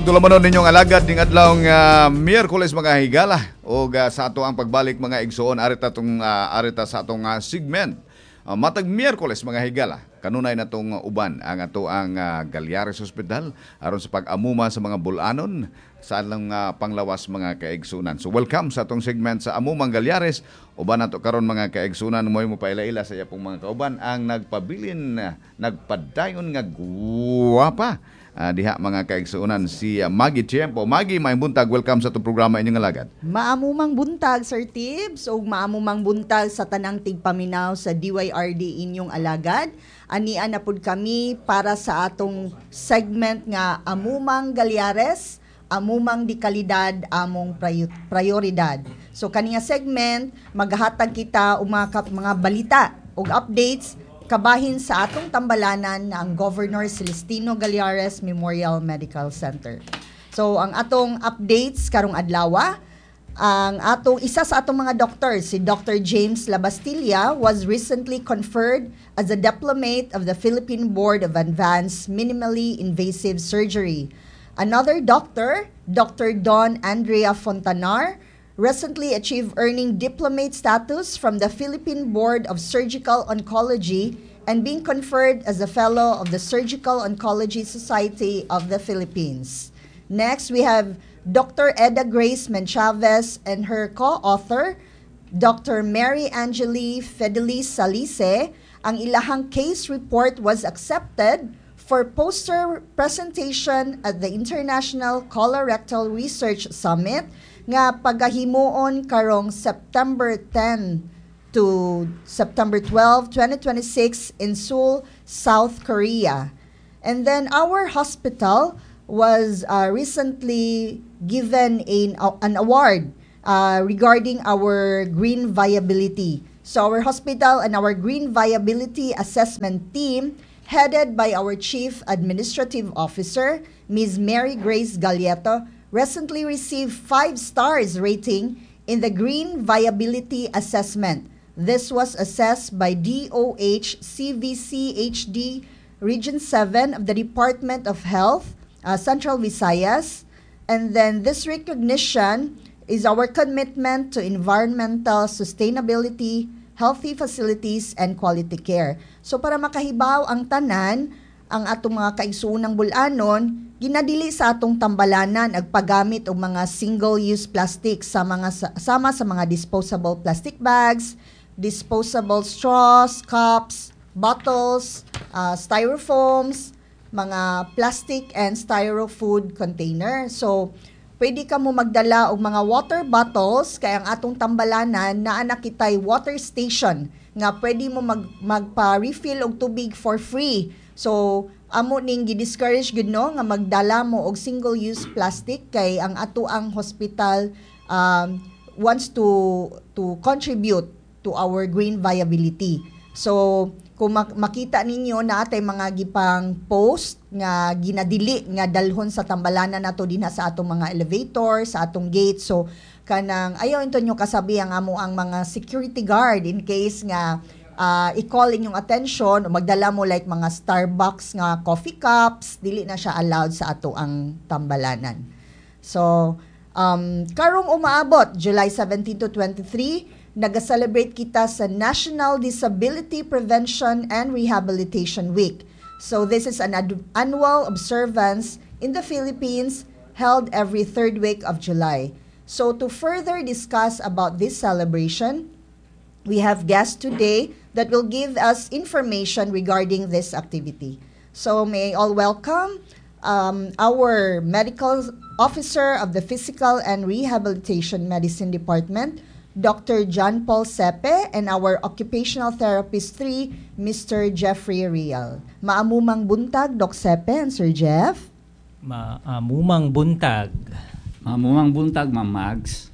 tulamonon ninyong alagad ning adlawng Miyerkules mga higala o sa ato ang pagbalik mga igsoon arita sa atong segment. Matag Miyerkules mga higala kanunay natong uban ang ato ang Galyares Hospital aron sa pag-amuma sa mga bulanon sa alang panglawas mga kaigsunan. So welcome sa atong segment sa Amumang Galyares. Uban nato karon mga kaigsunan mo paila-ila sa iyang mga kauban ang nagpabilin nagpadayon nga guwapa. Diha mga kaigsunan si Maggie Tiempo. Maggie, may buntag, welcome sa itong programa inyong alagad. Maamumang buntag, Sir Tibbs, o maamumang buntag sa tanang tigpaminaw sa DYRD inyong alagad. Anian na pud kami para sa atong segment nga Amumang Galyares, Amumang di kalidad, among prioridad. So kaniya segment, maghatag kita mga balita o updates kabahin sa atong tambalanan na ang Governor Celestino Galyares Memorial Medical Center. So ang atong updates karong adlaw, ang atong isa sa atong mga doctor, si Dr. James Labastilla, was recently conferred as a diplomate of the Philippine Board of Advanced Minimally Invasive Surgery. Another doctor, Dr. Don Andrea Fontanar, recently achieved earning diplomate status from the Philippine Board of Surgical Oncology and being conferred as a fellow of the Surgical Oncology Society of the Philippines. Next, we have Dr. Eda Grace Menchavez and her co-author, Dr. Mary Angeli Fedelis Salice. Ang ilahang case report was accepted for poster presentation at the International Colorectal Research Summit nga pagahimuon karong September 10 to September 12, 2026 in Seoul, South Korea. And then our hospital was recently given an award regarding our green viability. So our hospital and our green viability assessment team, headed by our Chief Administrative Officer, Ms. Mary Grace Galieto, recently received 5 stars rating in the Green Viability Assessment. This was assessed by DOH CVCHD Region 7 of the Department of Health, Central Visayas. And then this recognition is our commitment to environmental sustainability, healthy facilities, and quality care. So para makahibaw ang tanan, ang atong mga kaigsuunang bulanon, ginadili sa atong tambalanan ang paggamit og mga single-use plastic sama sa mga disposable plastic bags, disposable straws, cups, bottles, styrofoams, mga plastic and styro food container. So, pwede ka mo magdala og mga water bottles kay ang atong tambalanan naa na kitay water station nga pwede mo magpa-refill og tubig for free. So, amo ning gi-discourage gud no nga magdala mo og single-use plastic kay ang ato ang hospital wants to contribute to our green viability. So, kung makita ninyo na atay mga gipang post nga ginadili nga dalhon sa tambalanan nato dinha sa atong mga elevator, sa atong gate. So, kanang ayaw into nyo kasabi ang amo ang mga security guard in case nga i-call inyong attention o magdala mo like mga Starbucks nga coffee cups, dili na siya allowed sa ato ang tambalanan. So, karong umaabot, July 17 to 23, nag-celebrate kita sa National Disability Prevention and Rehabilitation Week. So, this is an annual observance in the Philippines held every third week of July. So, to further discuss about this celebration, we have guests today that will give us information regarding this activity. So may I all welcome our medical officer of the Physical and Rehabilitation Medicine Department, Dr. John Paul Sepe, and our Occupational Therapist 3, Mr. Jeffrey Real. Maamumang buntag, Doc Sepe and Sir Jeff. Maamumang buntag. Maamumang buntag, Ma'am Mags.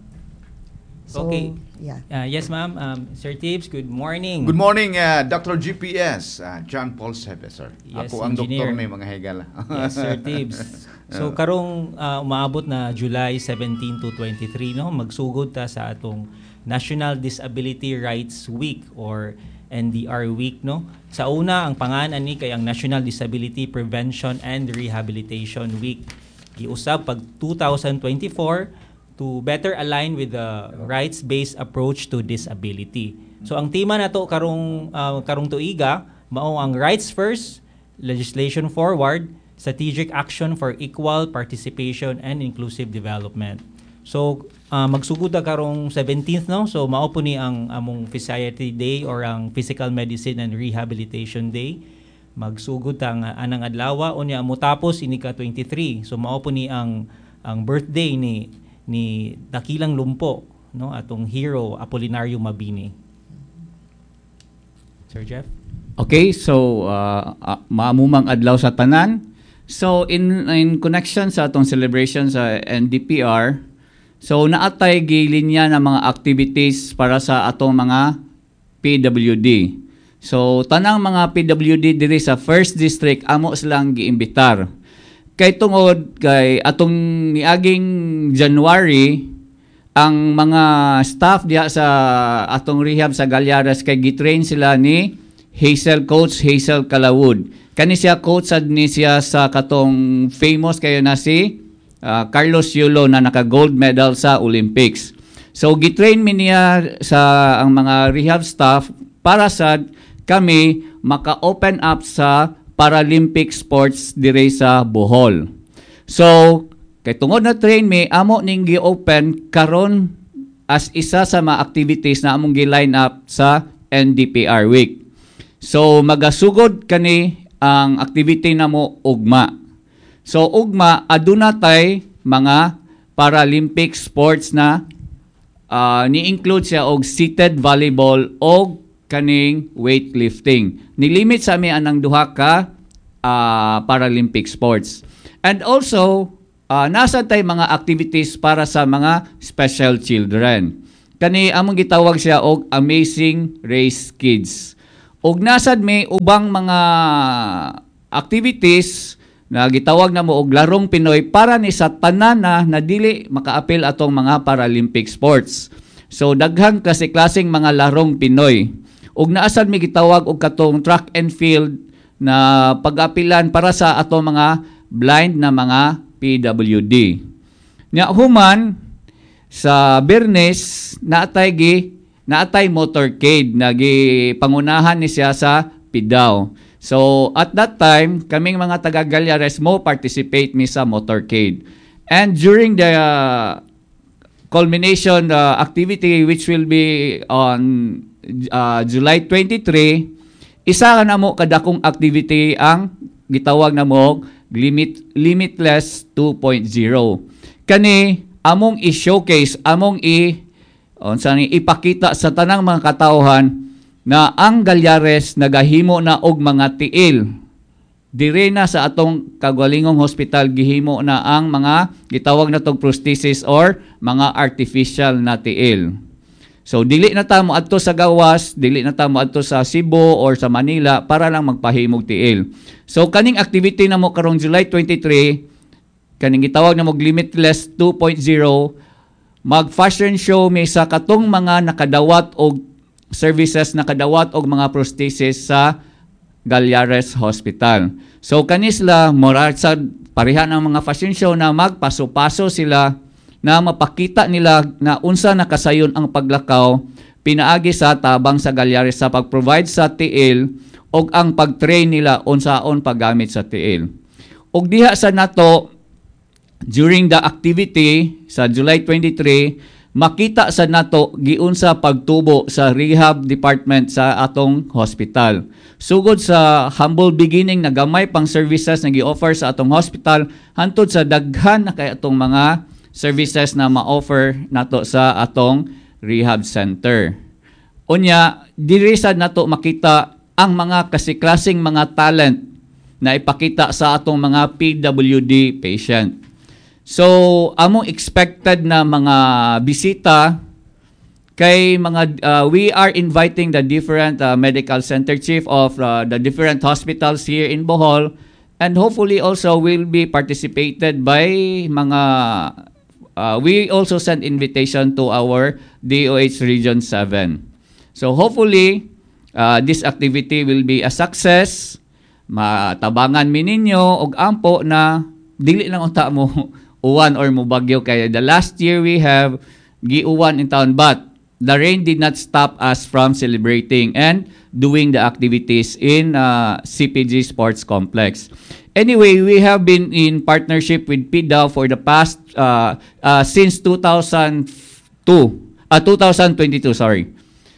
So, Okay. Yeah. Yes, ma'am. Sir Tibbs, good morning. Good morning, Dr. GPS, John Paul Sepe, sir. Yes, Ako ang engineer. doktor ni mga higala. Yes, Sir Tibbs. So karong umaabot na July 17 to 23, no, magsugod ta sa atong National Disability Rights Week or NDR Week, no. Sa una, ang pangalan ni kay ang National Disability Prevention and Rehabilitation Week. giusab pag 2024 to better align with the rights-based approach to disability. So ang tema nato karong tuiga mao ang rights first, legislation forward, strategic action for equal participation and inclusive development. So magsugod na karong 17th no. So mao po ni ang among Society Day or ang Physical Medicine and Rehabilitation Day. Magsugod ta ang anang adlaw unya mo tapos ini ka 23. So mao po ni ang birthday ni Dakilang Lumpo no atong hero Apolinario Mabini. Sir Jeff? Okay, so maamumang adlaw sa tanan. So in connection sa atong celebration sa NDPR, so naatay gilinya na mga activities para sa atong mga PWD. So tanang mga PWD diri sa First District amo silang giimbitar. Kay tungod kay atong niaging January ang mga staff diha sa atong rehab sa Galyares kay gitrain sila ni Coach Hazel Calawod. Kani siya coach ni siya sa katong famous kayo na si Carlos Yulo na naka-gold medal sa Olympics. So gitrain mi niya sa ang mga rehab staff para sa kami maka-open up sa Paralympic sports dire sa Bohol. So kay tungod na train mi amo ning gi-open karon as isa sa mga activities na among gi-line up sa NDPR week. So magasugod kani ang activity namo ugma. So ugma aduna tay mga Paralympic sports na ni-include siya og seated volleyball og kaning weightlifting. Nilimit sa mi anang duha ka Paralympic sports. And also nasa tay mga activities para sa mga special children. Kani among gitawag siya og Amazing Race Kids. Og nasad may ubang mga activities na gitawag na mo og larong Pinoy para ni sa tanan na dili makaapil atong mga Paralympic sports. So daghang kasi klaseng mga larong Pinoy. Og naasad may gitawag og katong track and field na pag-apilan para sa atong mga blind na mga PWD. Nya human sa Bernes naatay motorcade na pangunahan ni siya sa Pidao. So at that time kaming mga taga Galyares mo participate mi sa motorcade. And during the culmination activity which will be on July 23, isa na mo kadakong activity ang gitawag na mo Limitless 2.0. Kani among i-showcase, among ipakita sa tanang mga katawhan na ang Galyares nagahimo na og mga tiil. Dire na sa atong Kagwalingong Hospital gihimo na ang mga gitawag na tog prosthesis or mga artificial na tiil. So dili na ta mo adto sa gawas, dili na ta mo adto sa Cebu or sa Manila para lang magpahimog tiil. So kaning activity na mo karong July 23, kaning gitawag na mo Limitless 2.0, mag-fashion show may sa katong mga nakadawat og services nakadawat og mga prosthesis sa Galyares Hospital. So kanisla moratsa pareha ng mga fashion show na magpaso-paso sila na mapakita nila na unsa nakasayon ang paglakaw pinaagi sa tabang sa Galyares sa pag-provide sa tiil og ang pag-train nila unsaon paggamit sa tiil. Og diha sa nato during the activity sa July 23, makita sa nato giunsa pagtubo sa rehab department sa atong hospital. Sugod sa humble beginning na gamay pang services na gi-offer sa atong hospital hantod sa daghan na kay atong mga services na ma-offer nato sa atong rehab center. Unya, diri sad nato makita ang mga kasiklasing mga talent na ipakita sa atong mga PWD patient. So, among expected na mga bisita kay mga we are inviting the different medical center chief of the different hospitals here in Bohol, and hopefully also will be participated by mga we also send invitation to our DOH Region 7. So hopefully this activity will be a success. Matabangan mi ninyo og ampo na dili lang unta mo uwan or mo bagyo kaya the last year we have giuwan in town, but the rain did not stop us from celebrating and doing the activities in CPG Sports Complex. Anyway, we have been in partnership with PDAW for the past since 2022, sorry.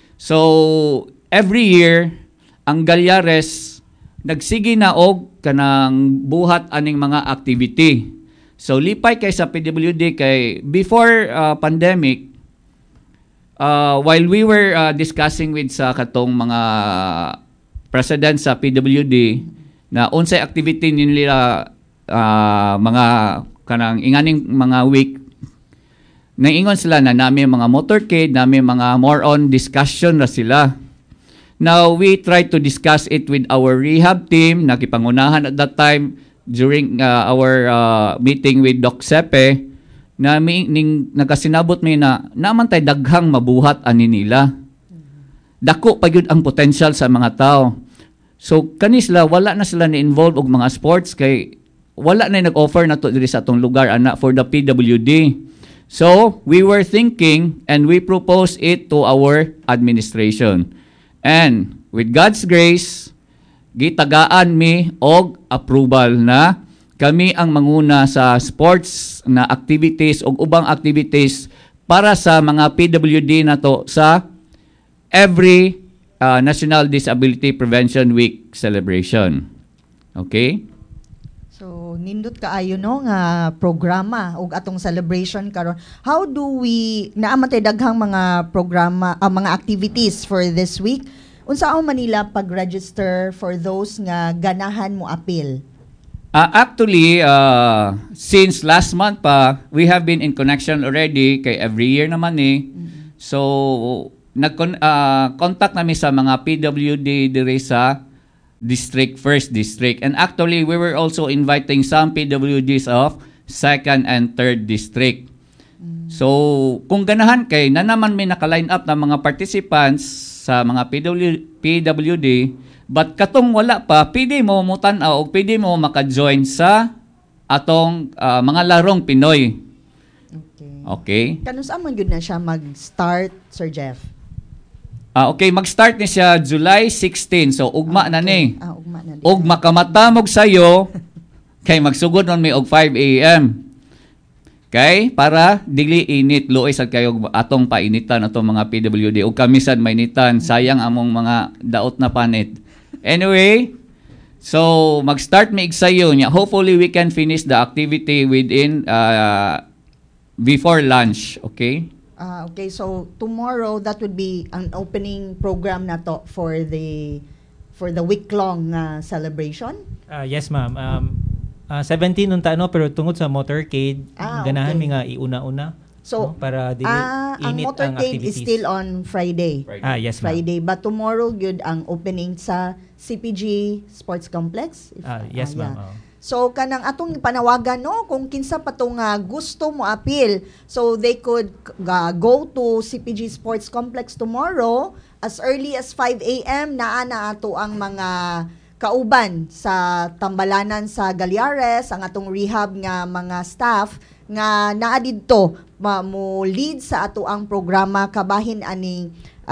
So every year ang Galyares nagsige na og kanang buhat aning mga activity. So lipay kay sa PWD kay before pandemic, while we were discussing with sa katong mga president sa PWD na unsay activity nila mga kanang inganing mga week, naingon sila na nami mga motorcade, nami mga more on discussion na sila. Now we try to discuss it with our rehab team, nakipangunahan at that time during our meeting with Doc Sepe, na nagasinabot mi na naman tay daghang mabuhat ani nila. Dako pa gyud ang potential sa mga tao. So kanisla wala na sila ni-involve og mga sports kay wala na nag-offer na to diri sa atong lugar ana for the PWD. So we were thinking and we proposed it to our administration. And with God's grace, gitagaan mi og approval na kami ang manguna sa sports na activities o ubang activities para sa mga PWD na to sa every National Disability Prevention Week celebration. Okay? So nindot kaayo no nga programa ug atong celebration karon. How do we naaman tay daghang mga programa mga activities for this week? Unsaon man nila pag-register for those nga ganahan mo appeal? Actually, since last month pa, we have been in connection already kay every year naman eh. So, contact namin sa mga PWD dire sa district, first district. And actually, we were also inviting some PWDs of second and third district. So, kung ganahan kay na naman may naka-line up na mga participants sa mga PWD, but katong wala pa, pwede mo mutan-aw o pwede mo maka-join sa atong mga larong Pinoy. Okay? Kanus amon gyud na siya mag-start, Sir Jeff? Okay, mag-start ni siya July 16. So, ugma na ni. Ugma na. Og makamatamog sayo, kay magsugod nun may og 5 a.m. Okay? Para dili init, luoy sad kayo atong painitan atong mga PWD. Og kamisad mainitan, sayang among mga daot na panit. Anyway, so mag-start may igsayo niya. Hopefully, we can finish the activity within before lunch. Okay? Okay, so tomorrow that would be an opening program na to for the week-long celebration. Yes, ma'am. 17 unta no pero tungod sa motorcade ganahan mi nga iuna-una. So no? Para dili ang init ang motorcade is activities. still on Friday. Yes, ma'am. Friday, but tomorrow good ang opening sa CPG Sports Complex. Yes, ma'am. Yeah. So kanang atong panawagan no kung kinsa pa tong gusto mo appeal, so they could go to CPG Sports Complex tomorrow as early as 5 a.m. naa na ato ang mga kauban sa tambalanan sa Galyares, ang atong rehab nga mga staff nga naa didto mo lead sa ato ang programa kabahin aning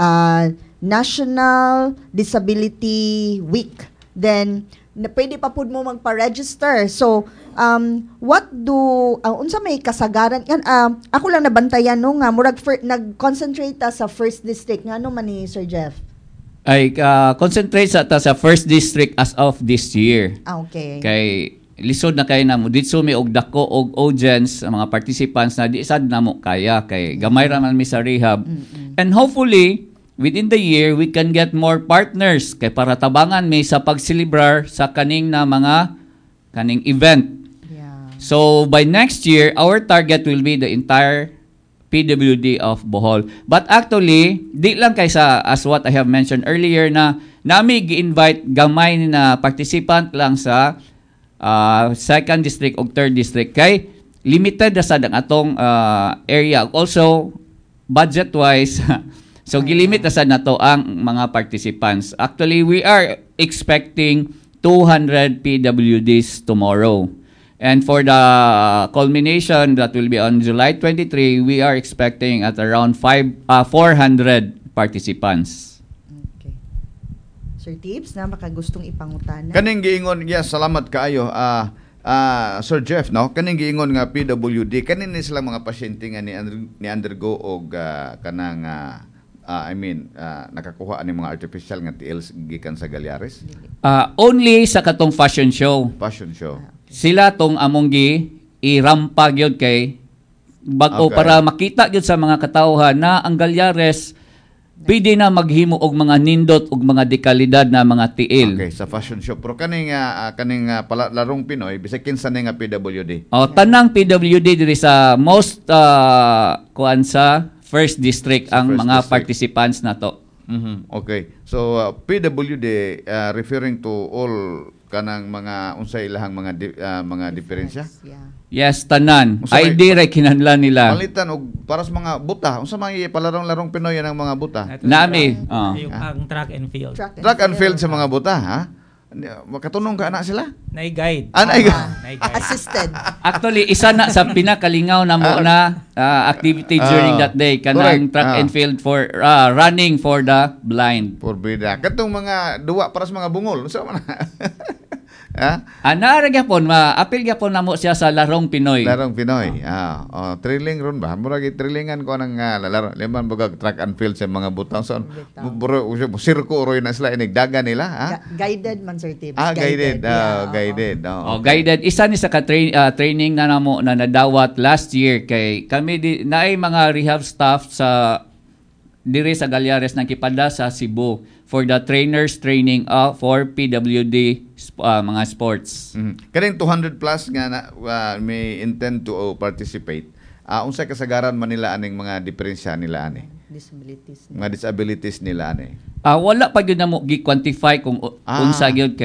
National Disability Week. Then na pwede pa pud mo magpa-register. So, what do unsa may kasagaran yan? Ako lang nabantayan no nga murag nag-concentrate ta sa first district ngano man ni Sir Jeff? Ay concentrate sa first district as of this year. Okay. Kay lisod na kay namo ditso may og dako og audience mga participants na di sad namo kaya kay gamay ra man mi sa rehab. And hopefully within the year, we can get more partners kay para tabangan may sa pagselebrar sa kaning na mga kaning event. Yeah. So, by next year, our target will be the entire PWD of Bohol. But actually, di lang kay sa as what I have mentioned earlier na nami gi-invite gamay na participant lang sa second district o third district kay limited na sad ang atong area. Also, budget-wise, so, gilimit na sad nato ang mga participants. Actually, we are expecting 200 PWDs tomorrow. And for the culmination that will be on July 23, we are expecting at around 400 participants. Okay. Sir Tibbs, na makagustong ipangutana. Kaning giingon, yes, salamat kaayo. Sir Jeff, no? Kaning giingon nga PWD, kanin sila mga pasyente nga ni undergo og kanang nakakuha ani mga artificial nga tiil gikan sa Galyares Only sa katong fashion show. fashion show. Sila tong among irampa gyud kay bag-o Okay. para makita gyud sa mga katawhan na ang Galyares pwede na maghimo og mga nindot og mga dekalidad na mga tiil. Okay, sa fashion show. Pero kaning larong Pinoy bisag kinsa ni nga PWD. Tanang PWD diri sa most kuan sa first district Sa ang first mga district. participants na to. Okay. So PWD referring to all kanang mga unsay ilahang mga diferensya. Yeah. Yes, tanan. Unsa may- ID ra kinahanglan nila. Palitan og para sa mga buta. Unsa mga palarong Pinoy ang mga buta? Ito Nami, yung ang track and field. Track and field sa mga buta, ha? Makatunong ka na sila? Nai-guide. Ay, Nai-guide. Assisted. Actually, isa na sa pinakalingaw na mo na activity during that day kanang Correct. track and field for running for the blind. Porbida. Katong mga duwa para sa mga bungol. Unsa man? Ha? Ana gyapon apil gyapon namo siya sa larong Pinoy. Larong Pinoy. Thrilling ron ba? Murag thrillingan ko nang laro. Liman bagag track and field sa mga butang son. Sirko roy na sila inigdaga nila, ha? Guided man, Sir Tibbs. Guided. Yeah, Guided. Guided. Isa ni sa training na namo na nadawat last year kay kami naay mga rehab staff sa diri sa Galyares nang kipada sa Cebu for the trainers training for PWD mga sports. Kaning 200 plus nga may intend to participate. Unsa kasagaran man nila aning mga diferensya nila ani? Disabilities. Mga disabilities nila ani. Wala pa gyud namo gi-quantify kung unsa gyud